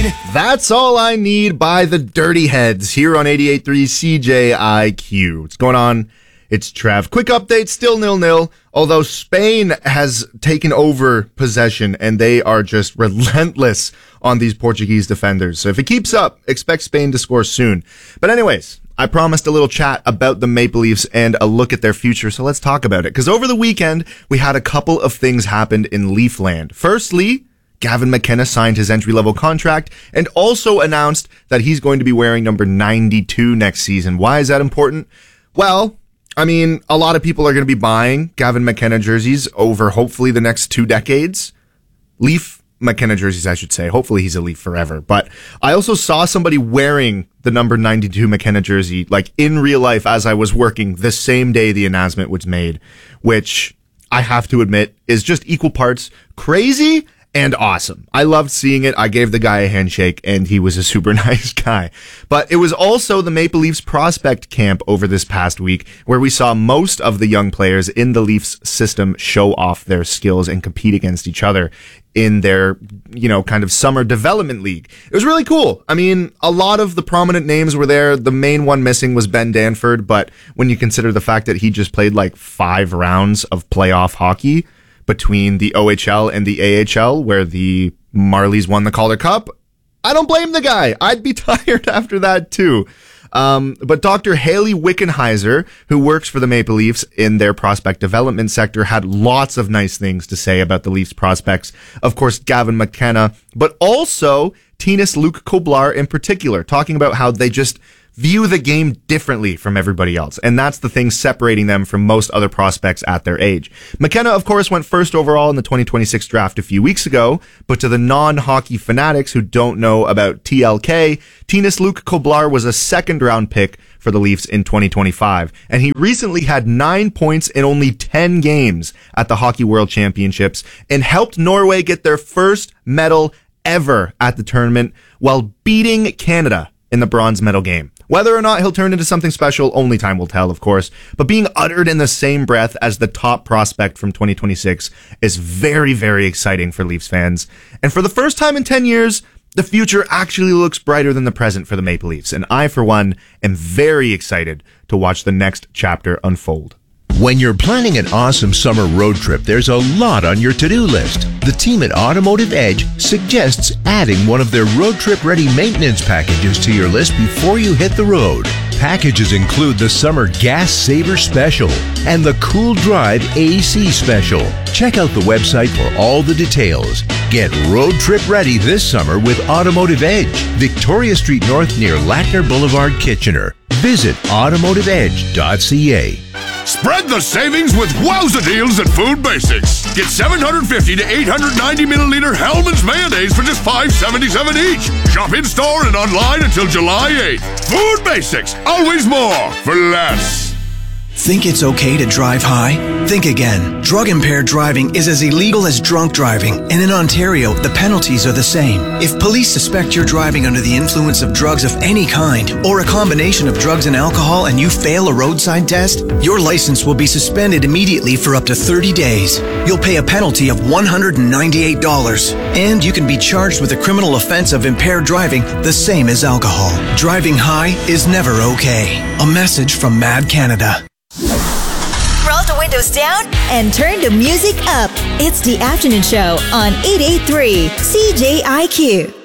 That's All I Need by the Dirty Heads here on 88.3 CJIQ. What's going on? It's Trev. Quick update, still 0-0, although Spain has taken over possession and they are just relentless on these Portuguese defenders. So if it keeps up, expect Spain to score soon. But anyways, I promised a little chat about the Maple Leafs and a look at their future, so let's talk about it. Because over the weekend, we had a couple of things happen in Leafland. Firstly, Gavin McKenna signed his entry-level contract and also announced that he's going to be wearing number 92 next season. Why is that important? Well, I mean, a lot of people are going to be buying Gavin McKenna jerseys over hopefully the next 2 decades. Leaf McKenna jerseys, I should say. Hopefully he's a Leaf forever. But I also saw somebody wearing the number 92 McKenna jersey, like in real life as I was working the same day the announcement was made, which I have to admit is just equal parts crazy and awesome. I loved seeing it. I gave the guy a handshake and he was a super nice guy. But it was also the Maple Leafs prospect camp over this past week where we saw most of the young players in the Leafs system show off their skills and compete against each other in their, kind of summer development league. It was really cool. I mean, a lot of the prominent names were there. The main one missing was Ben Danford, but when you consider the fact that he just played like 5 rounds of playoff hockey between the OHL and the AHL, where the Marlies won the Calder Cup, I don't blame the guy. I'd be tired after that too. But Dr. Haley Wickenheiser, who works for the Maple Leafs in their prospect development sector, had lots of nice things to say about the Leafs prospects. Of course, Gavin McKenna, but also Tinas Luke Koblar in particular, talking about how they just view the game differently from everybody else. And that's the thing separating them from most other prospects at their age. McKenna, of course, went first overall in the 2026 draft a few weeks ago, but to the non-hockey fanatics who don't know about TLK, Tinas Luke Koblar was a second-round pick for the Leafs in 2025, and he recently had 9 points in only 10 games at the Hockey World Championships and helped Norway get their first medal ever at the tournament while beating Canada in the bronze medal game. Whether or not he'll turn into something special, only time will tell, of course. But being uttered in the same breath as the top prospect from 2026 is very, very exciting for Leafs fans. And for the first time in 10 years, the future actually looks brighter than the present for the Maple Leafs. And I, for one, am very excited to watch the next chapter unfold. When you're planning an awesome summer road trip, there's a lot on your to-do list. The team at Automotive Edge suggests adding one of their road trip ready maintenance packages to your list before you hit the road. Packages include the Summer Gas Saver Special and the Cool Drive AC Special. Check out the website for all the details. Get road trip ready this summer with Automotive Edge, Victoria Street North near Lackner Boulevard, Kitchener. Visit automotiveedge.ca. Spread the savings with wowza deals at Food Basics. Get 750 to 890 milliliter Hellmann's mayonnaise for just $5.77 each. Shop in store and online until July 8th. Food Basics, always more for less. Think it's okay to drive high? Think again. Drug-impaired driving is as illegal as drunk driving, and in Ontario, the penalties are the same. If police suspect you're driving under the influence of drugs of any kind, or a combination of drugs and alcohol, and you fail a roadside test, your license will be suspended immediately for up to 30 days. You'll pay a penalty of $198, and you can be charged with a criminal offense of impaired driving, the same as alcohol. Driving high is never okay. A message from Mad Canada. Roll the windows down and turn the music up. It's the afternoon show on 88.3 CJIQ.